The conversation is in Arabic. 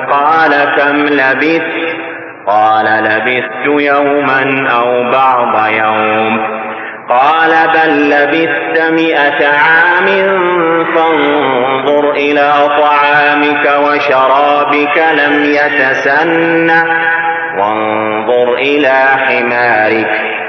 قال كم لبثت؟ قال لبثت يوما أو بعض يوم. قال بل لبثت 100 عام فانظر إلى طعامك وشرابك لم يتسنه وانظر إلى حمارك